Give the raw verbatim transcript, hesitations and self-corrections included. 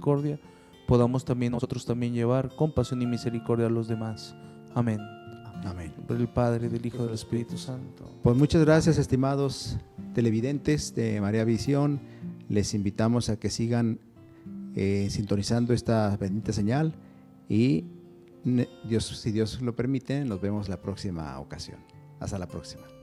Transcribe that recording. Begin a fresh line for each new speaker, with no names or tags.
misericordia, podamos también nosotros también llevar compasión y misericordia a los demás. Amén.
Amén.
Por el Padre, del Hijo y del Espíritu Santo.
Pues muchas gracias, estimados televidentes de María Visión. Les invitamos a que sigan eh, sintonizando esta bendita señal y Dios, si Dios lo permite, nos vemos la próxima ocasión. Hasta la próxima.